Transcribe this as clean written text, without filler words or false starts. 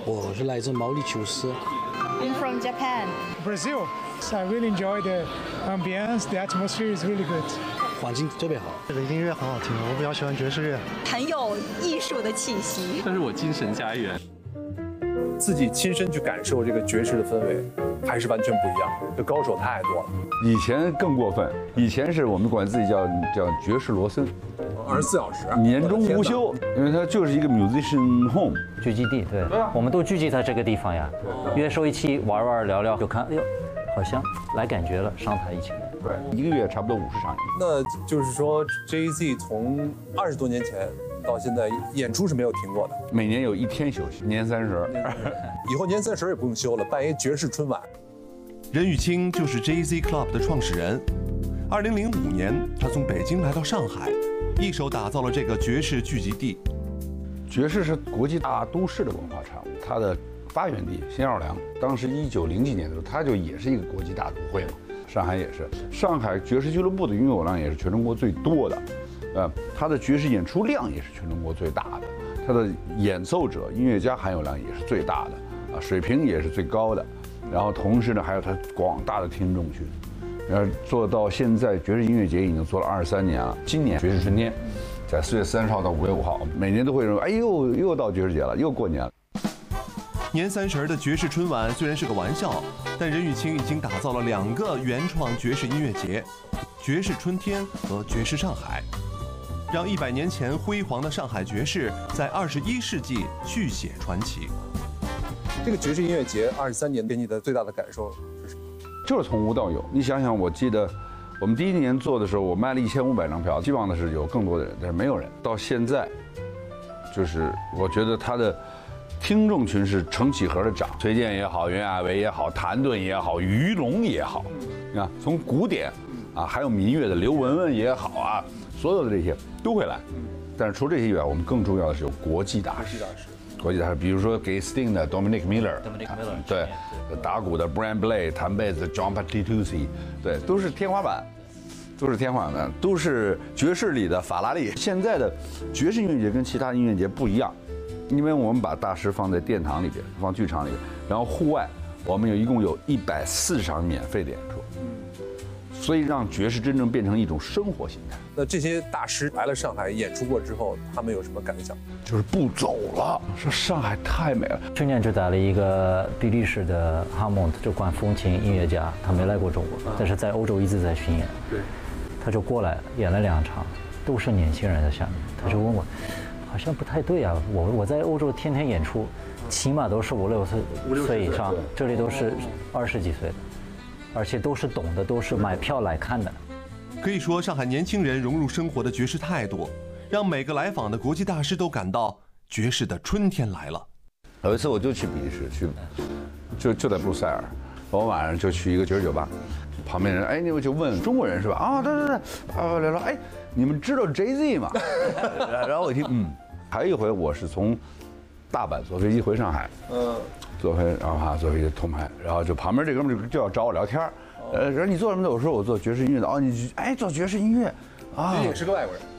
我是来自毛里求斯。 I'm from Japan. Brazil. So I really enjoy the ambience. The atmosphere is really good. 环境特别好。 这个音乐很好听，我比较喜欢爵士乐， 很有艺术的气息。 这是我精神家园。 自己亲身去感受这个爵士的氛围，还是完全不一样。这高手太多了。 以前更过分，以前是我们管自己叫爵士罗森 ，24小时， 年中无休，因为它就是一个 musician home 聚集地。对，我们都聚集在这个地方呀，约说一起玩玩聊聊，就看，哎呦，好像来感觉了，上台一起。 对，一个月差不多50场。 那就是说 ，Jay-Z 从20多年前到现在演出是没有停过的， 每年有1天休息，年30。 以后年30也不用休了，办一爵士春晚。 任玉清就是 Jay-Z Club 的创始人。2005年，他从北京来到上海，一手打造了这个爵士聚集地。 爵士是国际大都市的文化产物，它的发源地新奥尔良，当时1900几年的时候，它就也是一个国际大都会嘛。上海也是，上海爵士俱乐部的拥有量也是全中国最多的，它的爵士演出量也是全中国最大的，它的演奏者、音乐家含有量也是最大的，水平也是最高的，然后同时呢，还有它广大的听众群，做到现在爵士音乐节已经做了23年了。今年爵士春天，在4月30号到5月5号，每年都会认为，哎呦，又到爵士节了，又过年了。 年30的爵士春晚虽然是个玩笑，但任玉清已经打造了2个原创爵士音乐节：爵士春天和爵士上海，让100年前辉煌的上海爵士在21世纪续写传奇。 这个爵士音乐节23年给你的最大的感受是什么？ 就是从无到有。你想想，我记得我们第1年做的时候，我卖了1500张票，希望的是有更多的人，但是没有人。到现在，就是我觉得他的听众群是成几何的涨，崔健也好，袁娅维也好，谭盾也好，于龙也好，你看从古典还有民乐的刘雯雯也好啊，所有的这些都会来。但是除这些以外，我们更重要的是有国际大师。国际大师，比如说给 Sting 的 Dominic Miller， 对，打鼓的 Brian Blade， 弹贝斯的 John Patitucci， 对，都是天花板，都是爵士里的法拉利。现在的爵士音乐节跟其他音乐节不一样。因为我们把大师放在殿堂里边，放剧场里边，然后户外我们一共有140场免费的演出，所以让爵士真正变成一种生活形态。 那这些大师来了上海演出过之后，他们有什么感想？ 就是不走了，说上海太美了。 去年就带了一个比利时的哈蒙特，就管风琴音乐家，他没来过中国，但是在欧洲一直在巡演。 对， 他就过来演了2场，都是年轻人在下面，他就问我。好像不太对啊！我在欧洲天天演出，起码都是5、6岁以上，这里都是20几岁的，而且都是懂的，都是买票来看的。 可以说，上海年轻人融入生活的爵士态度，让每个来访的国际大师都感到爵士的春天来了。 有一次我就去比利时，就在布鲁塞尔，我晚上就去一个爵士酒吧，旁边人你就问中国人是吧？对，聊聊你们知道 Jay-Z 吗？然后我一听还有一回我是从大阪坐飞机回上海，坐飞机通拍，然后就旁边这哥们就要找我聊天，说你做什么的？我说我做爵士音乐的。你做爵士音乐啊？ 也是个外国人。